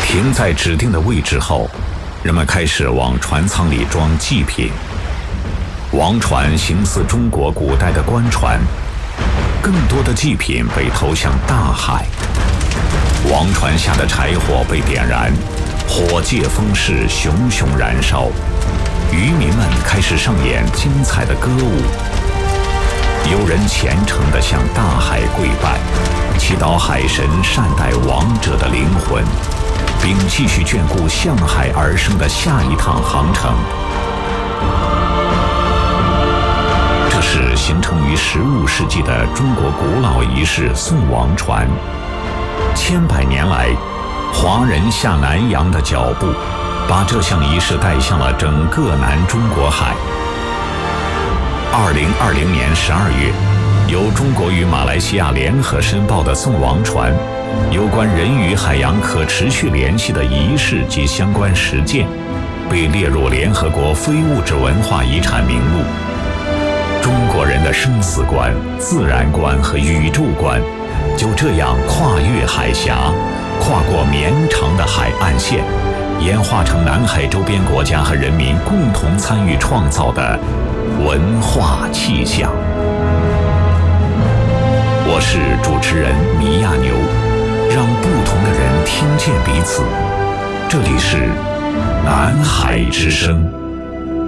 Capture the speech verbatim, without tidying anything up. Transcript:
停在指定的位置后，人们开始往船舱里装祭品。王船形似中国古代的官船，更多的祭品被投向大海。王船下的柴火被点燃，火借风势，熊熊燃烧。渔民们开始上演精彩的歌舞。有人虔诚地向大海跪拜，祈祷海神善待亡者的灵魂，并继续眷顾向海而生的下一趟航程。这是形成于十五世纪的中国古老仪式送王船。千百年来，华人下南洋的脚步，把这项仪式带向了整个南中国海。二零二零年十二月，由中国与马来西亚联合申报的送王船有关人与海洋可持续联系的仪式及相关实践，被列入联合国非物质文化遗产名录。中国人的生死观、自然观和宇宙观就这样跨越海峡，跨过绵长的海岸线，演化成南海周边国家和人民共同参与创造的文化气象。我是主持人米亚牛，让不同的人听见彼此。这里是南海之声。